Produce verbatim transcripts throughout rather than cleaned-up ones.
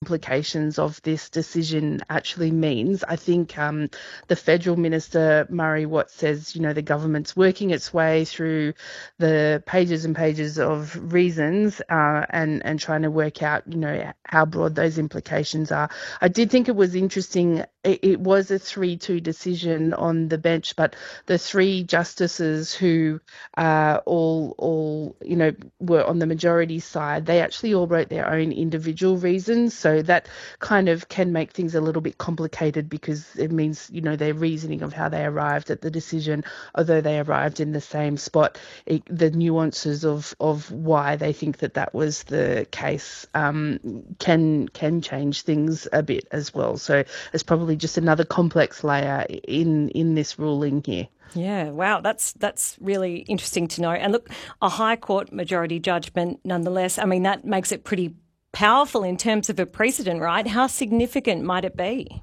implications of this decision actually means. I think um, the federal minister, Murray Watt, says, you know, the government's working its way through the pages and pages of reasons uh, and, and trying to work out, you know, how broad those implications are. I did think it was interesting. It, it was a three two decision on the bench, but the three justices who uh, all, all, you know, were on the majority side, they actually all wrote their own individual reasons. So that kind of can make things a little bit complicated because it means, you know, their reasoning of how they arrived at the decision, although they arrived in the same spot, it, the nuances of, of why they think that that was the case um, can can change things a bit as well. So it's probably just another complex layer in in this ruling here. Yeah, wow, that's that's really interesting to know. And look, a High Court majority judgment nonetheless, I mean, that makes it pretty powerful in terms of a precedent, right? How significant might it be?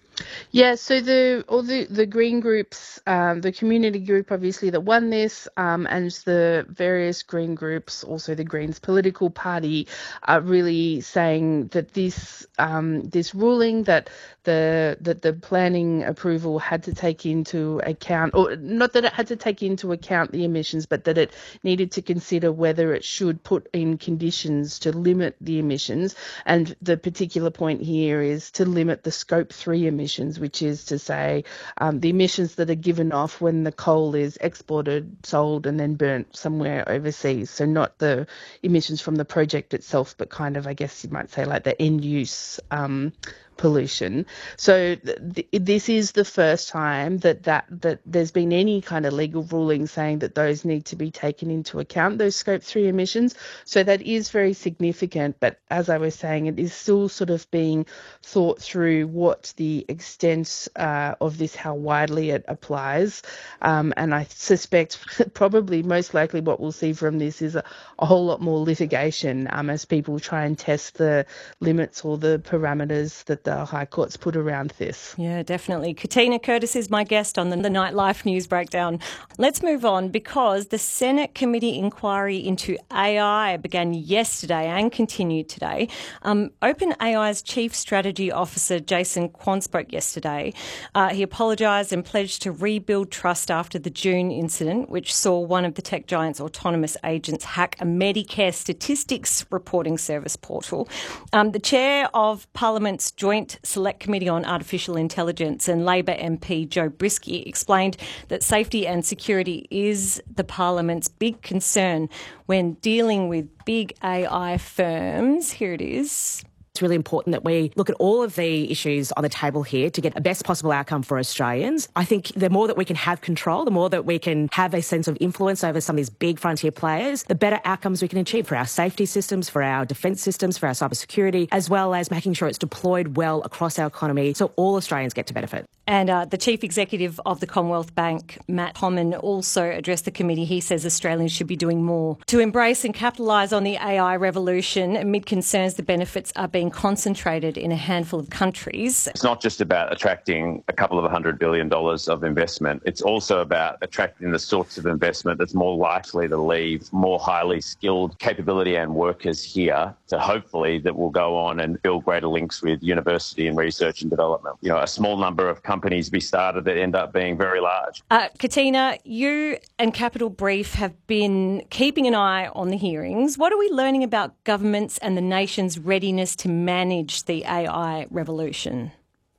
Yeah, so the all the, the Green groups, um, the community group obviously that won this, um, and the various Green groups, also the Greens political party, are really saying that this um, this ruling that the that the planning approval had to take into account, or not that it had to take into account the emissions, but that it needed to consider whether it should put in conditions to limit the emissions. And the particular point here is to limit the scope three emissions, which is to say um, the emissions that are given off when the coal is exported, sold and then burnt somewhere overseas. So not the emissions from the project itself, but kind of, I guess you might say, like the end use um, pollution. So th- this is the first time that, that that there's been any kind of legal ruling saying that those need to be taken into account, those scope three emissions. So that is very significant. But as I was saying, it is still sort of being thought through what the extent uh, of this, how widely it applies. Um, and I suspect probably most likely what we'll see from this is a, a whole lot more litigation um, as people try and test the limits or the parameters that the High Court's put around this. Yeah, definitely. Katina Curtis is my guest on the, the Nightlife News Breakdown. Let's move on because the Senate committee inquiry into A I began yesterday and continued today. Um, OpenAI's Chief Strategy Officer Jason Quan spoke yesterday. Uh, he apologised and pledged to rebuild trust after the June incident, which saw one of the tech giant's autonomous agents hack a Medicare statistics reporting service portal. Um, the chair of Parliament's Joint Select Committee on Artificial Intelligence and Labor M P Joe Brisky explained that safety and security is the Parliament's big concern when dealing with big A I firms. Here it is. It's really important that we look at all of the issues on the table here to get the best possible outcome for Australians. I think the more that we can have control, the more that we can have a sense of influence over some of these big frontier players, the better outcomes we can achieve for our safety systems, for our defence systems, for our cybersecurity, as well as making sure it's deployed well across our economy so all Australians get to benefit. And uh, the Chief Executive of the Commonwealth Bank, Matt Homman, also addressed the committee. He says Australians should be doing more to embrace and capitalise on the A I revolution amid concerns the benefits are being concentrated in a handful of countries. It's not just about attracting a couple of hundred billion dollars of investment. It's also about attracting the sorts of investment that's more likely to leave more highly skilled capability and workers here to hopefully that will go on and build greater links with university and research and development. You know, a small number of companies be started that end up being very large. Uh, Katina, you and Capital Brief have been keeping an eye on the hearings. What are we learning about governments and the nation's readiness to manage the A I revolution?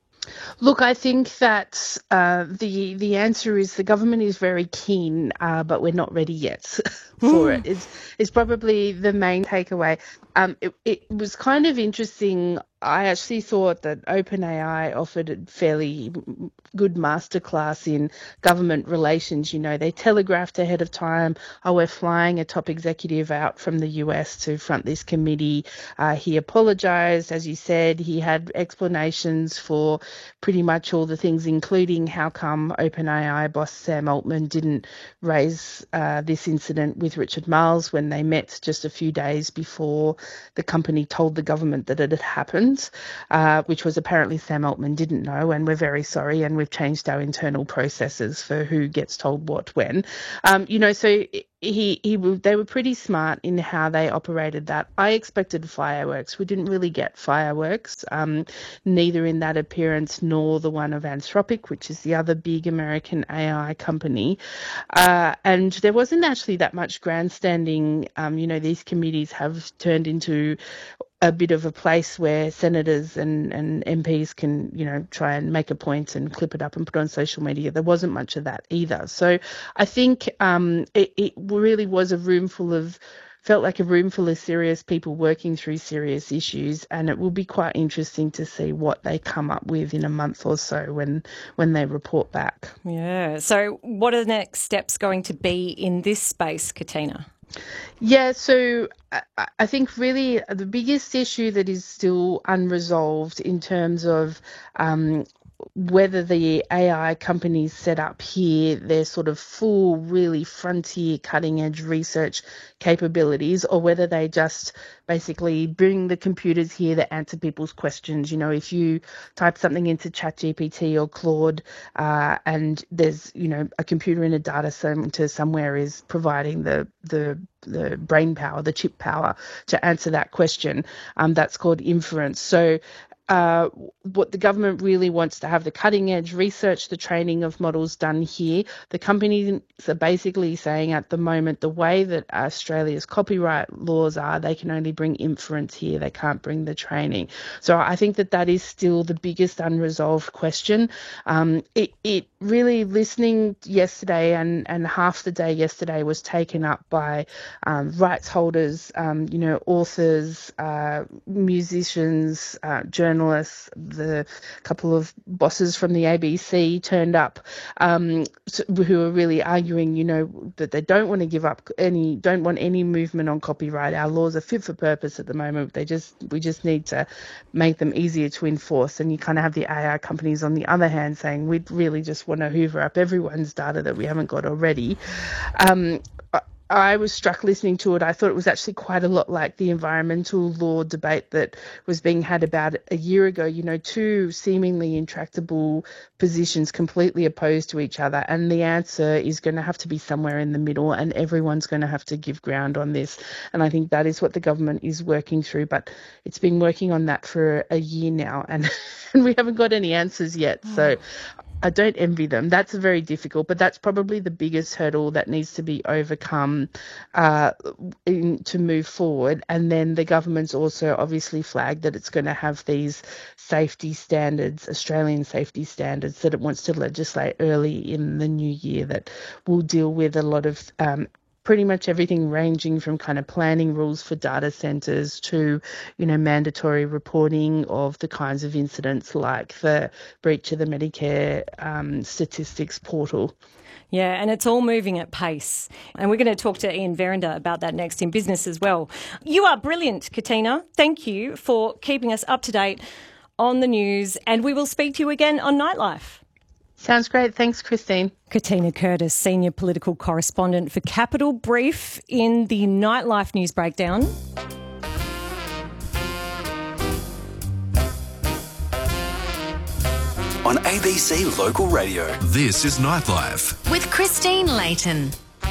Look, I think that uh, the the answer is the government is very keen, uh, but we're not ready yet for mm. it. It's, it's probably the main takeaway. Um, it, it was kind of interesting. I actually thought that OpenAI offered a fairly good masterclass in government relations. You know, they telegraphed ahead of time, oh, we're flying a top executive out from the U S to front this committee. Uh, he apologised, as you said. He had explanations for pretty much all the things, including how come OpenAI boss Sam Altman didn't raise uh, this incident with Richard Marles when they met just a few days before the company told the government that it had happened, uh, which was apparently Sam Altman didn't know, and we're very sorry, and we've changed our internal processes for who gets told what when. Um, you know, so it, he he w- they were pretty smart in how they operated that. I expected fireworks. We didn't really get fireworks, um, neither in that appearance nor the one of Anthropic, which is the other big American A I company. Uh, and there wasn't actually that much grandstanding. Um, you know, these committees have turned into a bit of a place where senators and, and M Ps can, you know, try and make a point and clip it up and put it on social media. There wasn't much of that either. So I think um, it, it really was a room full of, felt like a room full of serious people working through serious issues, and it will be quite interesting to see what they come up with in a month or so when when they report back. Yeah. So what are the next steps going to be in this space, Katina? Yeah, so I, I think really the biggest issue that is still unresolved in terms of um, whether the A I companies set up here, their sort of full, really frontier, cutting-edge research capabilities, or whether they just basically bring the computers here that answer people's questions. You know, if you type something into ChatGPT or Claude, uh, and there's, you know, a computer in a data center somewhere is providing the the the brain power, the chip power to answer that question, um, that's called inference. So Uh, what the government really wants to have the cutting edge research, the training of models done here. The companies are basically saying at the moment the way that Australia's copyright laws are, they can only bring inference here. They can't bring the training. So I think that that is still the biggest unresolved question. Um, it, it really, listening yesterday and, and half the day yesterday was taken up by um, rights holders, um, you know, authors, uh, musicians, uh, journalists, journalists, the couple of bosses from the A B C turned up, um, who are really arguing, you know, that they don't want to give up any, don't want any movement on copyright. Our laws are fit for purpose at the moment. They just, we just need to make them easier to enforce. And you kind of have the A I companies on the other hand saying, we really just want to hoover up everyone's data that we haven't got already. Um, I was struck listening to it. I thought it was actually quite a lot like the environmental law debate that was being had about a year ago. You know, two seemingly intractable positions completely opposed to each other. And the answer is going to have to be somewhere in the middle, and everyone's going to have to give ground on this. And I think that is what the government is working through. But it's been working on that for a year now, and, and we haven't got any answers yet. So I don't envy them. That's very difficult, but that's probably the biggest hurdle that needs to be overcome uh, in, to move forward. And then the government's also obviously flagged that it's going to have these safety standards, Australian safety standards, that it wants to legislate early in the new year that will deal with a lot of um, pretty much everything ranging from kind of planning rules for data centres to, you know, mandatory reporting of the kinds of incidents like the breach of the Medicare um, statistics portal. Yeah, and it's all moving at pace. And we're going to talk to Ian Verrinder about that next in business as well. You are brilliant, Katina. Thank you for keeping us up to date on the news, and we will speak to you again on Nightlife. Sounds great. Thanks, Christine. Katina Curtis, Senior Political Correspondent for Capital Brief in the Nightlife News Breakdown. On A B C Local Radio. This is Nightlife. With Christine Layton.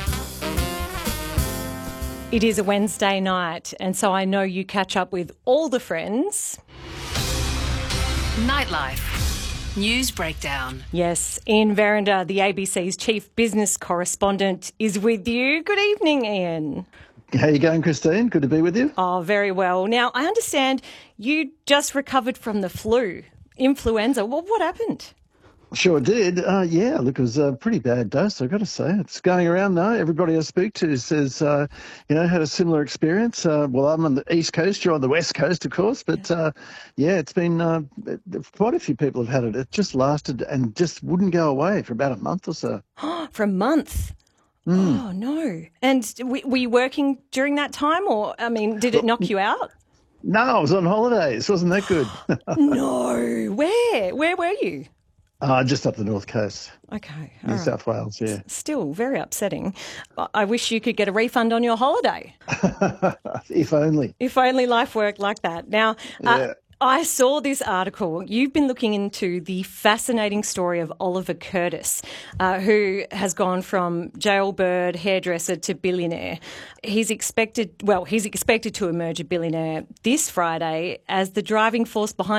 It is a Wednesday night, and so I know you catch up with all the friends. Nightlife. News Breakdown. Yes, Ian Verrinder, the A B C's Chief Business Correspondent, is with you. Good evening, Ian. How are you going, Christine? Good to be with you. Oh, very well. Now, I understand you just recovered from the flu, influenza. Well, what happened? Sure did. Uh, yeah, look, it was a pretty bad dose, I've got to say. It's going around now. Everybody I speak to says, uh, you know, had a similar experience. Uh, well, I'm on the East Coast, you're on the West Coast, of course. But, yeah, uh, yeah it's been, uh, quite a few people have had it. It just lasted and just wouldn't go away for about a month or so. For a month? Mm. Oh, no. And were you working during that time, or, I mean, did it knock you out? No, I was on holidays. Wasn't that good? No. Where? Where were you? Uh, just up the North Coast. Okay. New right. South Wales, yeah. Still very upsetting. I wish you could get a refund on your holiday. If only. If only life worked like that. Now, yeah. uh, I saw this article. You've been looking into the fascinating story of Oliver Curtis, uh, who has gone from jailbird hairdresser to billionaire. He's expected, well, he's expected to emerge a billionaire this Friday as the driving force behind